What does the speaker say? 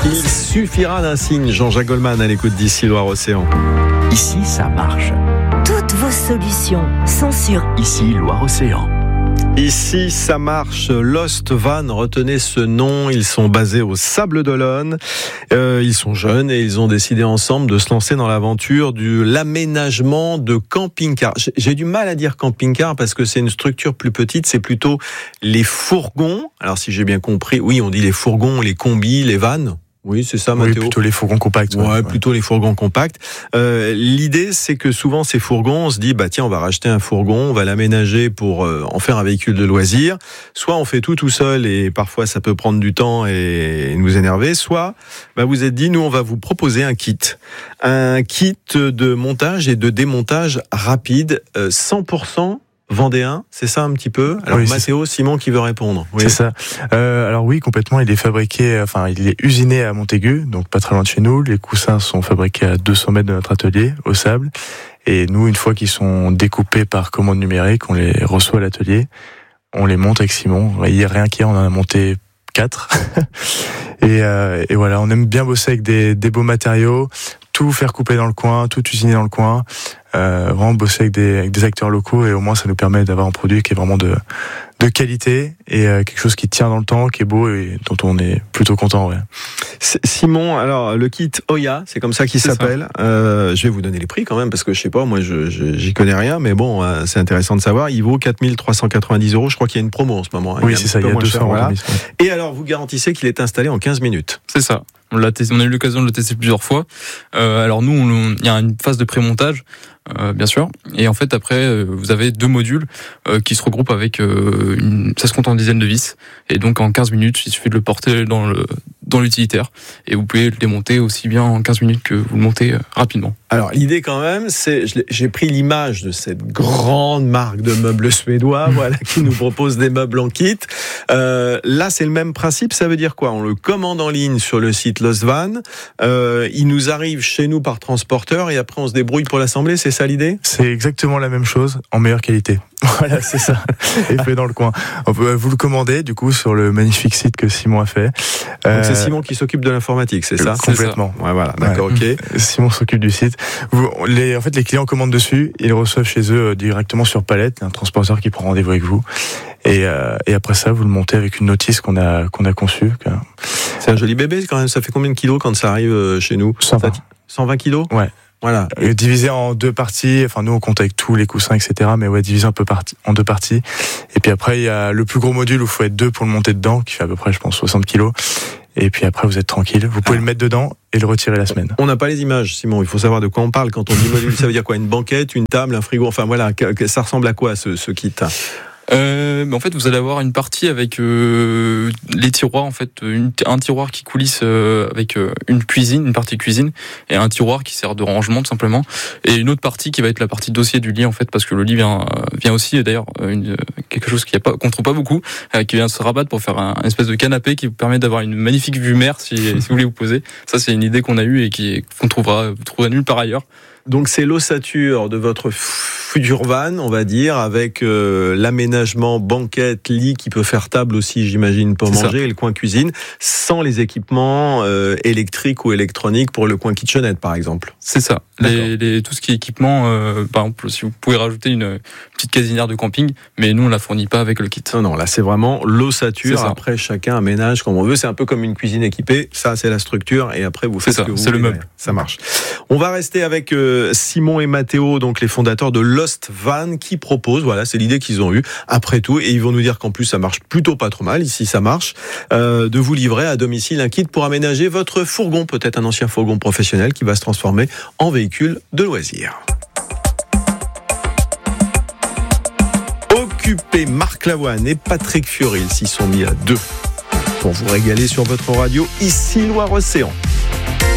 Il suffira d'un signe. Jean-Jacques Goldman à l'écoute d'Ici Loire-Océan. Ici, ça marche. Toutes vos solutions sont sur Ici, Loire-Océan. Ici, ça marche. Lost Van, retenez ce nom. Ils sont basés au Sables-d'Olonne. Ils sont jeunes et ils ont décidé ensemble de se lancer dans l'aventure de l'aménagement de camping-car. J'ai du mal à dire camping-car parce que c'est une structure plus petite. C'est plutôt les fourgons. Alors, si j'ai bien compris, oui, on dit les fourgons, les combis, les vannes. Oui, c'est ça, Mathéo. Oui, plutôt les fourgons compacts. Ouais, plutôt les fourgons compacts. L'idée, c'est que souvent, ces fourgons, on se dit, tiens, on va racheter un fourgon, on va l'aménager pour en faire un véhicule de loisir. Soit on fait tout seul et parfois ça peut prendre du temps et nous énerver. Soit, vous êtes dit, nous, on va vous proposer un kit. Un kit de montage et de démontage rapide, 100% vendéen, c'est ça un petit peu. Alors oui, Mathéo, Simon qui veut répondre. Oui. C'est ça. Alors oui, complètement. Il est fabriqué, il est usiné à Montaigu, donc pas très loin de chez nous. Les coussins sont fabriqués à 200 mètres de notre atelier, au sable. Et nous, une fois qu'ils sont découpés par commande numérique, on les reçoit à l'atelier. On les monte avec Simon. Hier, rien qu'hier, on en a monté 4. et voilà, on aime bien bosser avec des beaux matériaux, tout faire couper dans le coin, tout usiner dans le coin. Vraiment bosser avec des acteurs locaux et au moins ça nous permet d'avoir un produit qui est vraiment de qualité et quelque chose qui tient dans le temps, qui est beau et dont on est plutôt content. Ouais. Simon, alors le kit Oya, c'est comme ça qu'il s'appelle. Je vais vous donner les prix quand même parce que je sais pas, moi j'y connais rien, mais bon, c'est intéressant de savoir. Il vaut 4 390 €. Je crois qu'il y a une promo en ce moment. Oui, c'est ça, il y a 200 €. Voilà. Et alors vous garantissez qu'il est installé en 15 minutes. C'est ça. On a eu l'occasion de le tester plusieurs fois. Alors nous, il y a une phase de pré-montage, bien sûr. Et en fait, après, vous avez 2 modules qui se regroupent avec ça se compte en dizaines de vis. Et donc, en 15 minutes, il suffit de le porter dans l'utilitaire. Et vous pouvez le démonter aussi bien en 15 minutes que vous le montez rapidement. Alors, l'idée quand même, c'est, j'ai pris l'image de cette grande marque de meubles suédois, qui nous propose des meubles en kit. Là, c'est le même principe. Ça veut dire quoi? On le commande en ligne sur le site Lost Van. Il nous arrive chez nous par transporteur et après, on se débrouille pour l'assembler. C'est ça l'idée? C'est exactement la même chose, en meilleure qualité. Voilà, c'est ça. Et fait dans le coin. Vous le commandez, du coup, sur le magnifique site que Simon a fait. Donc c'est Simon qui s'occupe de l'informatique, c'est ça? Complètement. Ouais, voilà, d'accord, ok. Simon s'occupe du site. En fait, les clients commandent dessus, ils le reçoivent chez eux directement sur palette, un transporteur qui prend rendez-vous avec vous. Et après ça, vous le montez avec une notice qu'on a conçue. C'est un joli bébé, quand même. Ça fait combien de kilos quand ça arrive chez nous? 120 kilos? Ouais. Voilà. Divisé en 2 parties. Enfin, nous, on compte avec tous les coussins, etc. Mais ouais, divisé un peu en 2 parties. Et puis après, il y a le plus gros module où il faut être 2 pour le monter dedans, qui fait à peu près, je pense, 60 kilos. Et puis après, vous êtes tranquille. Vous pouvez le mettre dedans et le retirer la semaine. On n'a pas les images, Simon. Il faut savoir de quoi on parle. Quand on dit module, ça veut dire quoi? Une banquette, une table, un frigo. Enfin, voilà. Ça ressemble à quoi, ce kit? En fait, vous allez avoir une partie avec les tiroirs, en fait, un tiroir qui coulisse avec une partie cuisine, et un tiroir qui sert de rangement tout simplement, et une autre partie qui va être la partie dossier du lit, en fait, parce que le lit vient aussi d'ailleurs quelque chose qu'on trouve pas beaucoup, qui vient se rabattre pour faire un espèce de canapé qui vous permet d'avoir une magnifique vue mer si vous voulez vous poser. Ça, c'est une idée qu'on a eue et qu'on trouvera nulle part ailleurs. Donc c'est l'ossature de votre futur van, on va dire, avec l'aménagement banquette, lit qui peut faire table aussi, j'imagine, pour manger, et le coin cuisine, sans les équipements électriques ou électroniques pour le coin kitchenette, par exemple. C'est ça. Tout ce qui est équipement, par exemple, si vous pouvez rajouter une petite casinière de camping, mais nous on la fournit pas avec le kit. Non, là c'est vraiment l'ossature. Après, chacun aménage comme on veut. C'est un peu comme une cuisine équipée. Ça, c'est la structure, et après vous faites ce que vous voulez. C'est le meuble. Ça marche. On va rester avec Simon et Mathéo, donc les fondateurs de Lost Van, qui proposent, c'est l'idée qu'ils ont eue, après tout, et ils vont nous dire qu'en plus ça marche plutôt pas trop mal, ici ça marche, de vous livrer à domicile un kit pour aménager votre fourgon, peut-être un ancien fourgon professionnel qui va se transformer en véhicule de loisir. Occupé, Marc Lavoine et Patrick Fiori s'y sont mis à 2 pour vous régaler sur votre radio, Ici Loire-Océan.